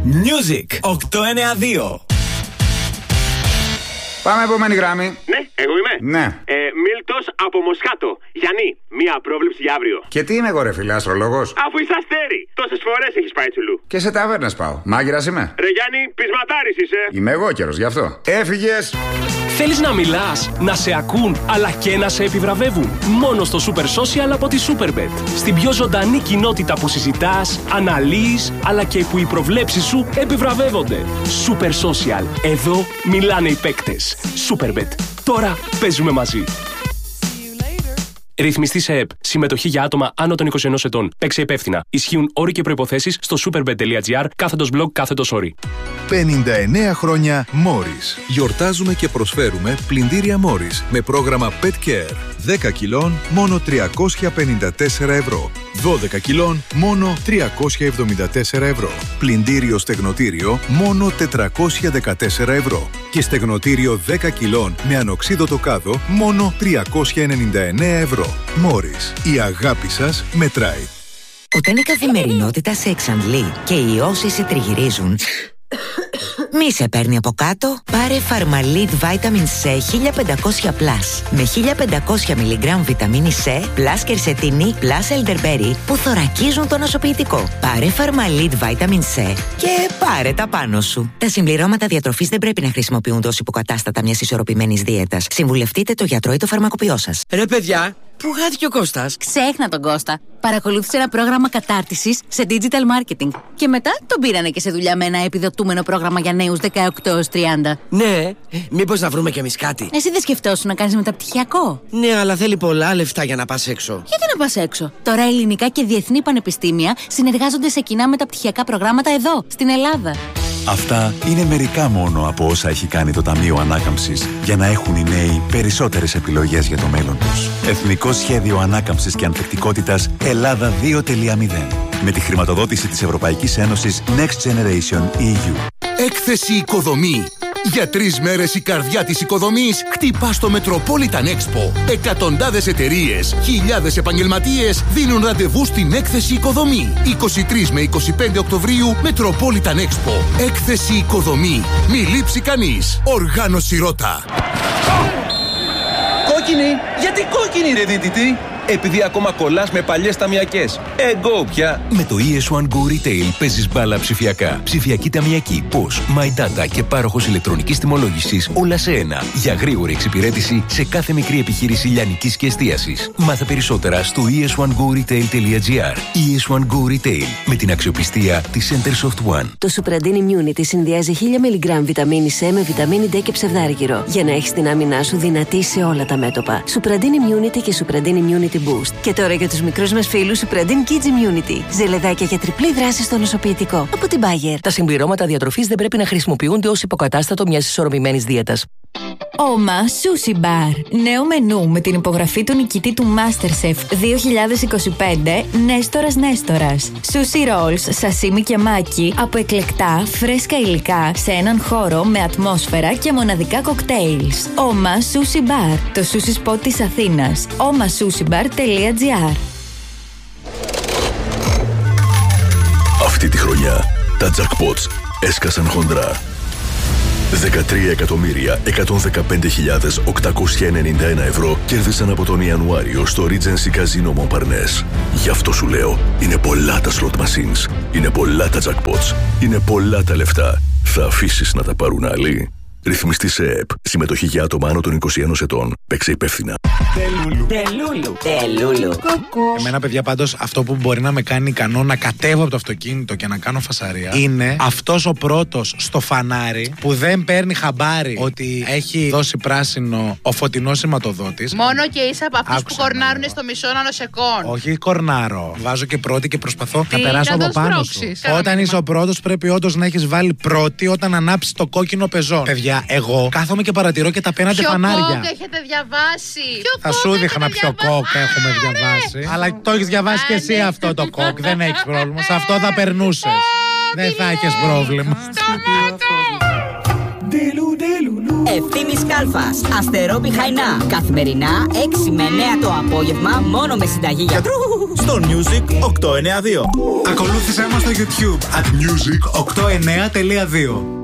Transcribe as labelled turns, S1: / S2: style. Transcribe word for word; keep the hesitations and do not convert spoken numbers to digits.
S1: Music οκτώ εννιά δύο.
S2: Πάμε επόμενη γράμμη.
S3: Ναι, εγώ είμαι.
S2: Ναι.
S3: Ε, Μίλτος από Μοσχάτο. Γιάννη, μία πρόβλεψη για αύριο.
S2: Και τι είμαι εγώ, ρε φίλε, αστρολόγος?
S3: Αφού είσαι αστέρι, τόσες φορές έχεις πάει τσουλού.
S2: Και σε ταβέρνες πάω. Μάγειρας είμαι.
S3: Ρε Γιάννη, πεισματάρης είσαι.
S2: Είμαι εγώ καιρος, γι' αυτό. Έφυγες.
S4: Θέλεις να μιλάς, να σε ακούν, αλλά και να σε επιβραβεύουν? Μόνο στο Super Social από τη Superbet. Στην πιο ζωντανή κοινότητα που συζητάς, αναλύεις, αλλά και που οι προβλέψεις σου επιβραβεύονται. Super Social. Εδώ μιλάνε οι παίκτες. Superbet. Τώρα παίζουμε μαζί. Ρυθμιστή σε ΕΠ. Συμμετοχή για άτομα άνω των είκοσι ενός ετών. Παίξε υπεύθυνα. Ισχύουν όροι και προϋποθέσεις στο superbet.gr κάθετος blog κάθετος όροι.
S5: πενήντα εννέα χρόνια Morris. Γιορτάζουμε και προσφέρουμε πλυντήρια Morris με πρόγραμμα Pet Care. δέκα κιλών μόνο τριακόσια πενήντα τέσσερα ευρώ. δώδεκα κιλών μόνο τριακόσια εβδομήντα τέσσερα ευρώ. Πλυντήριο στεγνοτήριο μόνο τετρακόσια δεκατέσσερα ευρώ. Και στεγνοτήριο δέκα κιλών με ανοξίδωτο κάδο μόνο τριακόσια ενενήντα εννέα ευρώ. Morris. Η αγάπη σας μετράει.
S6: Όταν η καθημερινότητα σε εξαντλεί και οι όσοι σε τριγυρίζουν, μη σε παίρνει από κάτω. Πάρε Φαρμαλίτ Vitamin C χίλια πεντακόσια πλας με χίλια πεντακόσια μιλιγκράμμ βιταμίνη C πλας κερσετίνη πλας ελντερμπέρι που θωρακίζουν το νοσοποιητικό. Πάρε Φαρμαλίτ Vitamin C και πάρε τα πάνω σου. Τα συμπληρώματα διατροφής δεν πρέπει να χρησιμοποιούνται ως υποκατάστατα μιας ισορροπημένης δίαιτας. Συμβουλευτείτε το γιατρό ή το φαρμακοποιό σας.
S7: Ρε παιδιά, πού χάθηκε ο Κώστας?
S8: Ξέχνα τον Κώστα. Παρακολούθησε ένα πρόγραμμα κατάρτισης σε digital marketing. Και μετά τον πήρανε και σε δουλειά με ένα επιδοτούμενο πρόγραμμα για νέους δεκαοκτώ έως τριάντα.
S7: Ναι, μήπως να βρούμε κι εμείς κάτι?
S8: Εσύ δεν σκεφτόσουν να κάνεις μεταπτυχιακό?
S7: Ναι, αλλά θέλει πολλά λεφτά για να πας έξω.
S8: Γιατί να πας έξω? Τώρα ελληνικά και διεθνή πανεπιστήμια συνεργάζονται σε κοινά μεταπτυχιακά προγράμματα εδώ, στην Ελλάδα.
S9: Αυτά είναι μερικά μόνο από όσα έχει κάνει το Ταμείο Ανάκαμψης για να έχουν οι νέοι περισσότερες επιλογές για το μέλλον τους. Εθνικό Σχέδιο Ανάκαμψης και Ανθεκτικότητας Ελλάδα δύο κόμμα μηδέν. Με τη χρηματοδότηση της Ευρωπαϊκής Ένωσης Next Generation ι γιου.
S10: Έκθεση Οικοδομή. Για τρεις μέρες η καρδιά της οικοδομής χτυπά στο Metropolitan Expo. Εκατοντάδες εταιρείες, χιλιάδες επαγγελματίες δίνουν ραντεβού στην Έκθεση Οικοδομή. είκοσι τρεις με είκοσι πέντε Οκτωβρίου Metropolitan Expo. Έκθεση Οικοδομή. Μη λείψει κανείς. Οργάνωση Ρώτα.
S11: Κόκκινη! Γιατί κόκκινη ρε δίτητη? Επειδή ακόμα κολλάς με παλιές ταμιακές. Εγώ πια.
S12: Με το ι ες ουάν Go Retail παίζεις μπάλα ψηφιακά. Ψηφιακή ταμιακή, πώς, My Data και πάροχος ηλεκτρονικής τιμολόγησης όλα σε ένα. Για γρήγορη εξυπηρέτηση σε κάθε μικρή επιχείρηση λιανικής και εστίασης. Μάθε περισσότερα στο ι ες ουάν go retail τελεία τζι άρ. ι ες ουάν Go Retail με την αξιοπιστία της Centersoft One.
S13: Το Supradin Immunity συνδυάζει χίλια μιλιγκράμμ βιταμίνη C με βιταμίνη D και ψευδάργυρο για να έχεις την άμυνά σου δυνατή σε όλα τα μέτωπα. Supradin Immunity και Supradin Immunity Boost. Και τώρα για τους μικρούς μας φίλους Supradin Kids Immunity. Ζελεδάκια για τριπλή δράση στο νοσοποιητικό. Από την Bayer.
S14: Τα συμπληρώματα διατροφής δεν πρέπει να χρησιμοποιούνται ως υποκατάστατο μιας ισορροπημένης δίαιτας.
S15: Ωμα Sushi Bar. Νέο μενού με την υπογραφή του νικητή του MasterChef δύο χιλιάδες είκοσι πέντε, Νέστορας Νέστορας. Sushi Rolls, σασίμι και μάκι από εκλεκτά, φρέσκα υλικά σε έναν χώρο με ατμόσφαιρα και μοναδικά κοκτέιλς. Ωμα Sushi Bar. Το sushi spot της Αθήνας. ωμα sushi bar τελεία τζι άρ.
S16: Αυτή τη χρονιά τα jackpots έσκασαν χοντρά. δεκατρία εκατομμύρια εκατόν δεκαπέντε χιλιάδες οκτακόσια ενενήντα ένα ευρώ κέρδισαν από τον Ιανουάριο στο Regency Casino Montparnasse. Γι' αυτό σου λέω, είναι πολλά τα slot machines, είναι πολλά τα jackpots, είναι πολλά τα λεφτά. Θα αφήσεις να τα πάρουν άλλοι? Ρυθμιστή σε ΕΠ. Συμμετοχή για άτομα άνω των είκοσι ενός ετών. Παίξε υπεύθυνα.
S17: Τελούλου. Τελούλου. Τελούλου. Εμένα, παιδιά, πάντως αυτό που μπορεί να με κάνει ικανό να κατέβω από το αυτοκίνητο και να κάνω φασαρία είναι αυτός ο πρώτος στο φανάρι που δεν παίρνει χαμπάρι ότι έχει δώσει πράσινο ο φωτεινός σηματοδότης.
S18: Μόνο και είσαι από αυτούς που κορνάρουν
S17: εδώ
S18: στο μισό νανοσεκόν.
S17: Όχι, κορνάρω. Βάζω και πρώτη και προσπαθώ
S18: Τι,
S17: να περάσω από πάνω σου. Όταν είσαι ο πρώτος, πρέπει όντως να έχεις βάλει πρώτη όταν ανάψει το κόκκινο πεζόν. Παιδιά, εγώ κάθομαι και παρατηρώ και τα πέναντι φανάρια.
S18: Ποιο κόκ έχετε διαβάσει?
S17: Θα σου δείχνα ποιο κόκ έχουμε διαβάσει. Αλλά το έχεις διαβάσει και εσύ αυτό το κόκ. Δεν έχεις πρόβλημα. Σε αυτό θα περνούσες. Δεν θα έχεις πρόβλημα.
S19: Ευθύμης Κάλφας, Αστερό Πειχαϊνά. Καθημερινά έξι με εννέα το απόγευμα, μόνο με συνταγή γιατρού.
S1: στο Music οκτακόσια ενενήντα δύο.
S17: Ακολούθησέ μας στο YouTube at music οκτακόσια εννέα τελεία δύο.